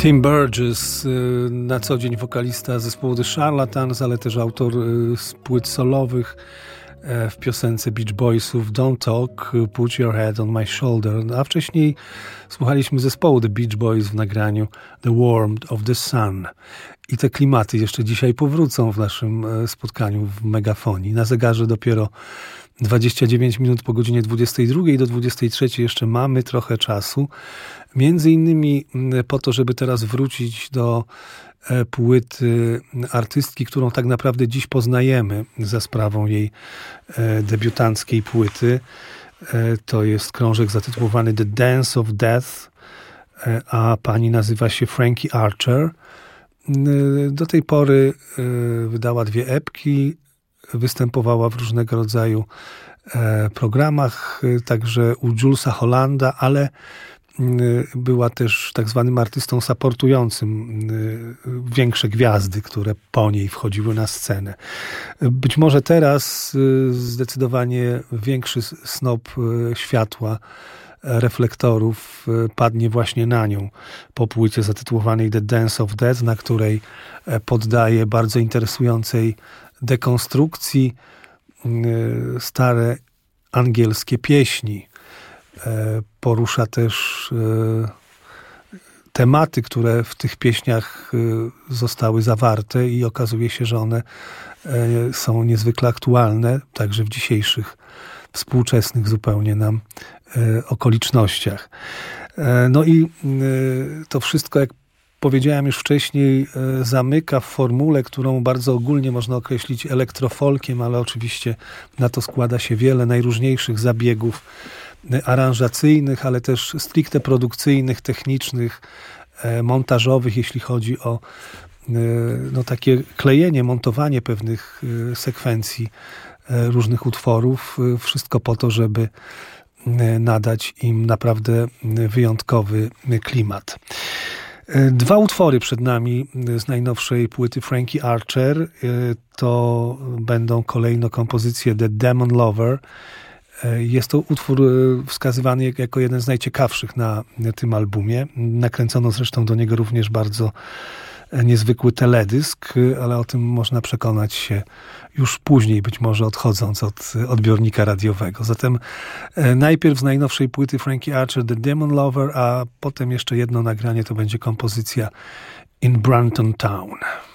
Tim Burgess, na co dzień wokalista zespołu The Charlatans, ale też autor z płyt solowych, w piosence Beach Boysów Don't Talk, Put Your Head on My Shoulder, a wcześniej słuchaliśmy zespołu The Beach Boys w nagraniu The Warmth of the Sun. I te klimaty jeszcze dzisiaj powrócą w naszym spotkaniu w Megafonii. Na zegarze dopiero 29 minut po godzinie 22 do 23 jeszcze mamy trochę czasu. Między innymi po to, żeby teraz wrócić do płyty artystki, którą tak naprawdę dziś poznajemy za sprawą jej debiutanckiej płyty. To jest krążek zatytułowany The Dance of Death, a pani nazywa się Frankie Archer. Do tej pory wydała 2 epki, występowała w różnego rodzaju programach, także u Julesa Hollanda, ale była też tak zwanym artystą supportującym większe gwiazdy, które po niej wchodziły na scenę. Być może teraz zdecydowanie większy snop światła, reflektorów padnie właśnie na nią po płycie zatytułowanej The Dance of Death, na której poddaje bardzo interesującej dekonstrukcji stare angielskie pieśni. Porusza też tematy, które w tych pieśniach zostały zawarte i okazuje się, że one są niezwykle aktualne, także w dzisiejszych, współczesnych zupełnie nam okolicznościach. No i to wszystko, jak powiedziałem już wcześniej, zamyka w formule, którą bardzo ogólnie można określić elektrofolkiem, ale oczywiście na to składa się wiele najróżniejszych zabiegów aranżacyjnych, ale też stricte produkcyjnych, technicznych, montażowych, jeśli chodzi o takie klejenie, montowanie pewnych sekwencji różnych utworów. Wszystko po to, żeby nadać im naprawdę wyjątkowy klimat. 2 utwory przed nami z najnowszej płyty Frankie Archer. To będą kolejno kompozycje The Demon Lover. Jest to utwór wskazywany jako jeden z najciekawszych na tym albumie. Nakręcono zresztą do niego również bardzo niezwykły teledysk, ale o tym można przekonać się już później, być może odchodząc od odbiornika radiowego. Zatem najpierw z najnowszej płyty Frankie Archer The Demon Lover, a potem jeszcze jedno nagranie, to będzie kompozycja In Brunton Town.